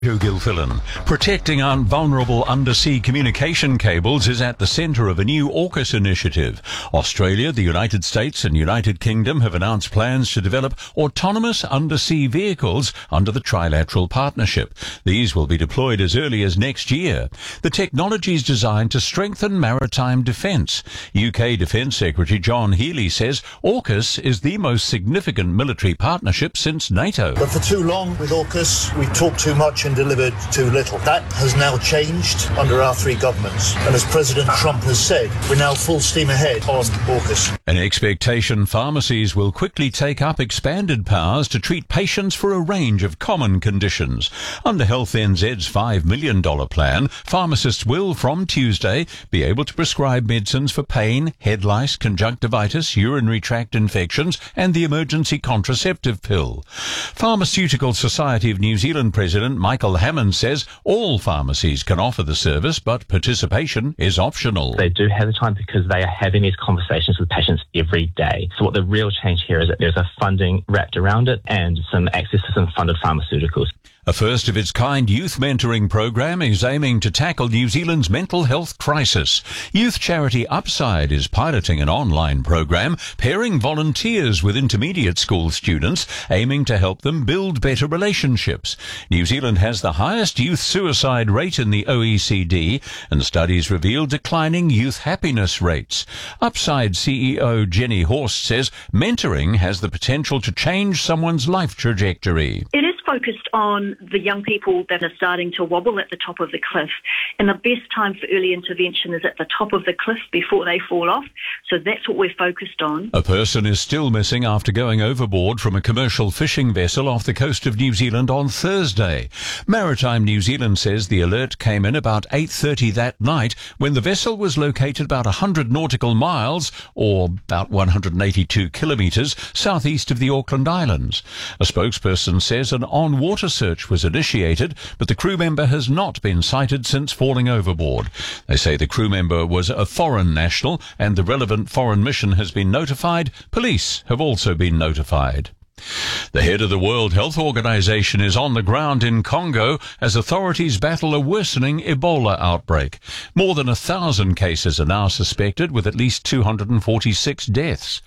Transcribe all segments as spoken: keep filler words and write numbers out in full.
Gilfillan. Protecting vulnerable undersea communication cables is at the centre of a new AUKUS initiative. Australia, the United States and United Kingdom have announced plans to develop autonomous undersea vehicles under the trilateral partnership. These will be deployed as early as next year. The technology is designed to strengthen maritime defence. U K Defence Secretary John Healey says AUKUS is the most significant military partnership since NATO. But for too long with AUKUS, we talked too much and delivered too little. That has now changed under our three governments. And as President Trump has said, we're now full steam ahead on AUKUS. An expectation pharmacies will quickly take up expanded powers to treat patients for a range of common conditions. Under Health N Z's five million dollars plan, pharmacists will, from Tuesday, be able to prescribe medicines for pain, head lice, conjunctivitis, urinary tract infections, and the emergency contraceptive pill. Pharmaceutical Society of New Zealand President Michael Hammond says all pharmacies can offer the service, but participation is optional. They do have the time because they are having these conversations with patients every day. So what the real change here is that there's a funding wrapped around it and some access to some funded pharmaceuticals. A first-of-its-kind youth mentoring program is aiming to tackle New Zealand's mental health crisis. Youth charity Upside is piloting an online program pairing volunteers with intermediate school students, aiming to help them build better relationships. New Zealand has the highest youth suicide rate in the O E C D, and studies reveal declining youth happiness rates. Upside C E O Jenny Horst says mentoring has the potential to change someone's life trajectory. It is focused on the young people that are starting to wobble at the top of the cliff. And the best time for early intervention is at the top of the cliff before they fall off. So that's what we're focused on. A person is still missing after going overboard from a commercial fishing vessel off the coast of New Zealand on Thursday. Maritime New Zealand says the alert came in about eight thirty that night when the vessel was located about one hundred nautical miles, or about one hundred eighty-two kilometres, southeast of the Auckland Islands. A spokesperson says an on-water search was initiated, but the crew member has not been sighted since falling overboard. They say the crew member was a foreign national and the relevant foreign mission has been notified. Police have also been notified. The head of the World Health Organization is on the ground in Congo as authorities battle a worsening Ebola outbreak. More than a thousand cases are now suspected, with at least two hundred forty-six deaths.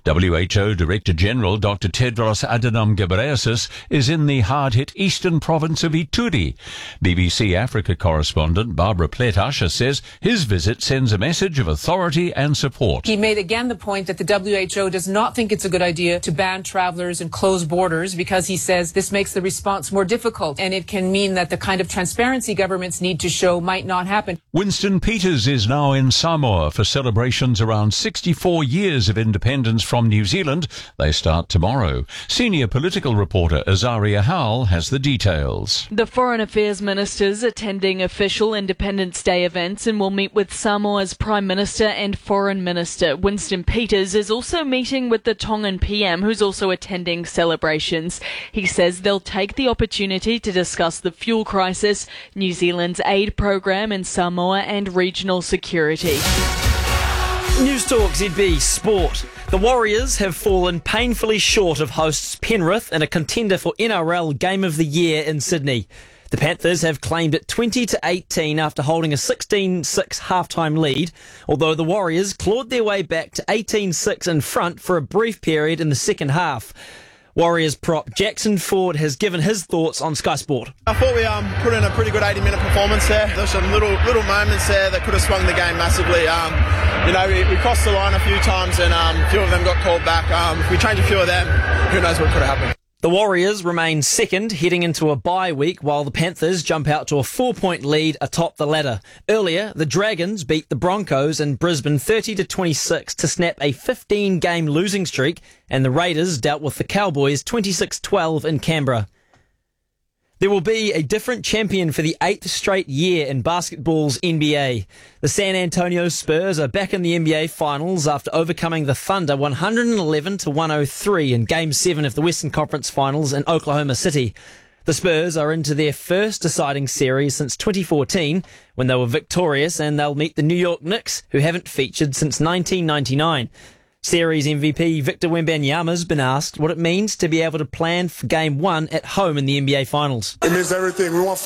W H O Director General Doctor Tedros Adhanom Ghebreyesus is in the hard-hit eastern province of Ituri. B B C Africa correspondent Barbara Pletasha says his visit sends a message of authority and support. He made again the point that the W H O does not think it's a good idea to ban travelers and close borders, because he says this makes the response more difficult and it can mean that the kind of transparency governments need to show might not happen. Winston Peters is now in Samoa for celebrations around sixty-four years of independence from New Zealand. They start tomorrow. Senior political reporter Azaria Howell has the details. The Foreign Affairs Ministers attending official Independence Day events and will meet with Samoa's Prime Minister and Foreign Minister. Winston Peters is also meeting with the Tongan P M, who's also attending celebrations. He says they'll take the opportunity to discuss the fuel crisis, New Zealand's aid program in Samoa and regional security. News Talk Z B Sport. The Warriors have fallen painfully short of hosts Penrith in a contender for N R L Game of the Year in Sydney. The Panthers have claimed it twenty to eighteen after holding a sixteen six half-time lead, although the Warriors clawed their way back to eighteen six in front for a brief period in the second half. Warriors prop Jackson Ford has given his thoughts on Sky Sport. I thought we um, put in a pretty good eighty minute performance there. There were some little little moments there that could have swung the game massively. Um, you know, we, we crossed the line a few times and um, a few of them got called back. Um, if we change a few of them, who knows what could have happened. The Warriors remain second heading into a bye week, while the Panthers jump out to a four-point lead atop the ladder. Earlier, the Dragons beat the Broncos in Brisbane thirty to twenty-six to snap a fifteen-game losing streak, and the Raiders dealt with the Cowboys twenty-six twelve in Canberra. There will be a different champion for the eighth straight year in basketball's N B A. The San Antonio Spurs are back in the N B A Finals after overcoming the Thunder one hundred eleven to one oh three in Game seven of the Western Conference Finals in Oklahoma City. The Spurs are into their first deciding series since twenty fourteen, when they were victorious, and they'll meet the New York Knicks, who haven't featured since nineteen ninety-nine. Series M V P Victor Wembanyama's been asked what it means to be able to plan for Game one at home in the N B A Finals. It means everything. We want